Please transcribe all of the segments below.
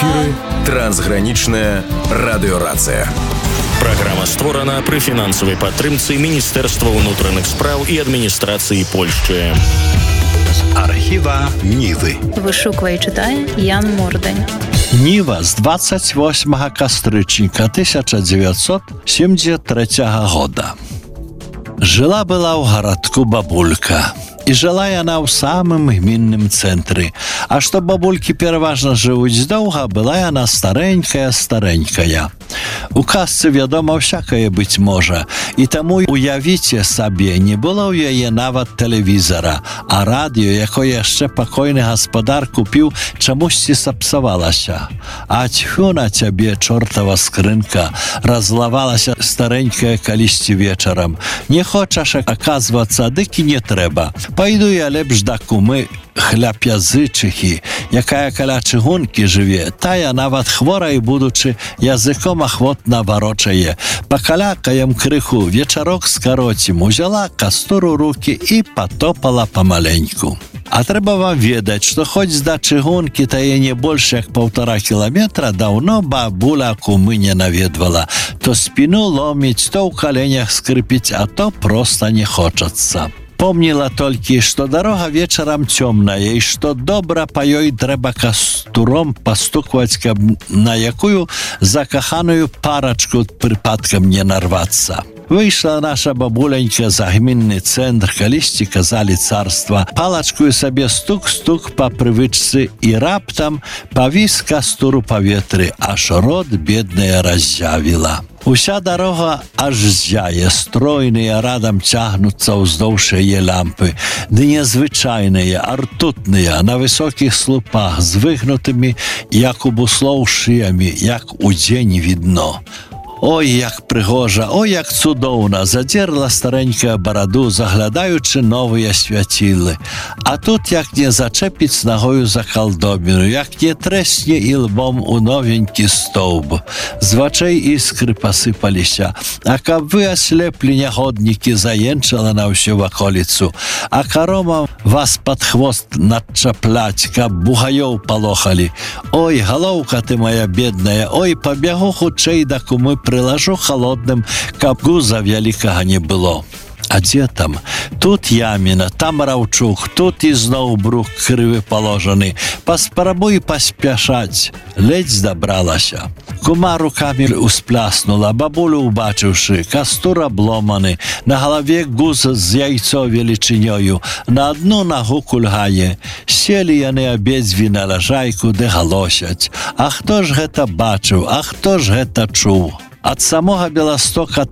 эфіры трансгранічная радыёрацыя. Праграма створана пры фінансавай падтрымцы Міністэрства ўнутраных спраў і адміністрацыі Польшчы. З архіва Нівы. Вышуквае і чытае Ян Мордань. Ніва з 28 кастрычніка 1973 года. Жила-была ў гарадку бабулька. І жыла яна ў самым гмінным цэнтры. А што бабулькі пераважна жывуць доўга, была яна старэнькая. У казцы, вядома, всякае быць можа. І таму уявіце сабе, не было ў яе нават тэлевізара, а радыё, якое яшчэ пакойны гаспадар купіў, чамусьці сапсавалася. А тьфу на цябе, чортава скрынка, разлавалася старэнькая калісьці вечарам. Не хочаш аказвацца, дык і не трэба. Пайду я лепш да кумы хляп'язычыхі, якая каля чыгункі жыве, тая нават хворай будучы языком ахвотна варочае. Пакалякаем крыху, вечарок скароцім, узяла кастуру рукі і патопала памаленьку. А трэба вам ведаць, што хоць да чыгункі тае не больш як 1,5 кіламетра, даўно бабуля кумы не наведвала. То спіну ломіць, то ў каленях скрыпіць, а то проста не хочацца. Помніла толькі, што дарога вечарам цёмная і што добра па ёй трэба кастуром пастукваць, каб на якую закаханую парачку прыпадкам не нарвацца. Выйшла наша бабуленька за гмінны цэнтр, калісьці казалі царства, палачкою сабе стук-стук па прывычцы і раптам павіс кастур у паветры, аж рот бедная раззявіла. Уся дарога аж зяе, стройныя радам цягнуцца ўздоўж яе лямпы, ды незвычайныя, артутныя, на высокіх слупах, з выгнутымі, як у буслоў шыямі, як удзень відно. Ой, як прыгожа, ой, як цудоўна, задзерла старэнькая бараду, заглядаючы новыя свяцілы. А тут як не зачэпіць нагою за калдобіну, як не трэсне ілбом у новенькі стоўб. З вачэй іскры пасыпаліся, а каб вы аслеплі нягоднікі, заенчала на ўсю ваколіцу, а карома вас пад хвост надчапляць, каб бугаёў палохалі. Ой, галоўка ты моя бедная, ой, пабягу хутчэй да кумы прылажу холодным, каб гуза вялікага не было. А дзе там? Тут яміна, там раўчук, тут ізноў брук крывы паложаны. Паспрабуй паспяшаць. Ледзь дабралася. Кума рукамі успляснула, бабулю убачыўшы, кастур абломаны, на галаве гуз з яйцо велічынёю, на адну нагу кульгае. Селі яны абедзві на ляжайку, ды галосяць. А хто ж гэта бачыў, а хто ж гэта чуў? Ад самога Беластока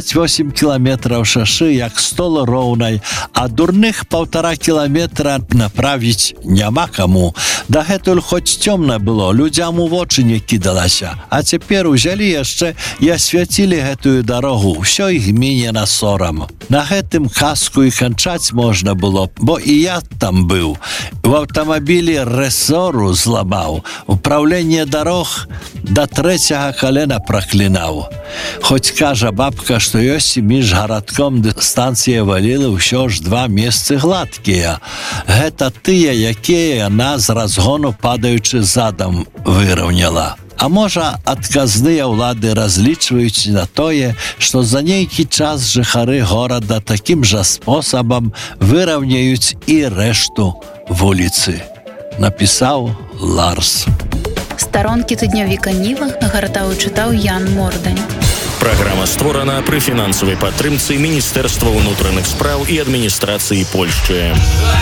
38 кіламетраў шашы, як стол роўнай, а дурных 1,5 кіламетра направіць няма каму. Дагэтуль хоць цёмна было, людзям у вочы не кідалася. А цяпер узялі яшчэ і асвяцілі гэтую дарогу, ўсё іх гміне на сорам. На гэтым казку і канчаць можна было, бо і я там быў. У аўтамабілі рэсору зламаў, управленне дарог да 3 калена праклінаў. Хоць кажа бабка, што ёсць між гарадком ды станцыя валілы ўсё ж 2 месцы гладкія. Гэта тыя, якія яна з разгону падаючы задам выраўняла. А можа, адказныя ўлады разлічваюць на тое, што за нейкі час жыхары горада такім жа спосабам выраўняюць і рэшту вуліцы. Напісаў Ларс. Старонкі тыднёвіка Ніва нагартаў і чытаў Ян Мордань. Праграма створана пры фінансавай падтрымцы Міністэрства ўнутраных спраў і адміністрацыі Польшчы.